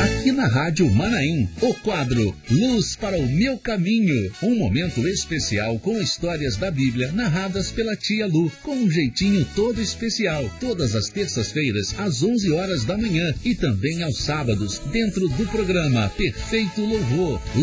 Aqui na Rádio Manaim, o quadro Luz para o Meu Caminho. Um momento especial com histórias da Bíblia narradas pela tia Lu, com um jeitinho todo especial. Todas as terças-feiras, às 11 horas da manhã e também aos sábados, dentro do programa Perfeito Louvor.